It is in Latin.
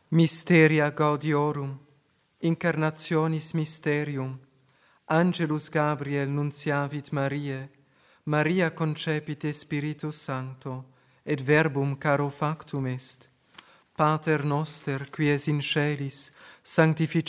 Mysteria gaudiorum, incarnationis mysterium, Angelus Gabriel nunciavit Mariae, Maria concepit Spiritus Sancto, et verbum caro factum est. Pater noster, qui es in caelis, sanctificetur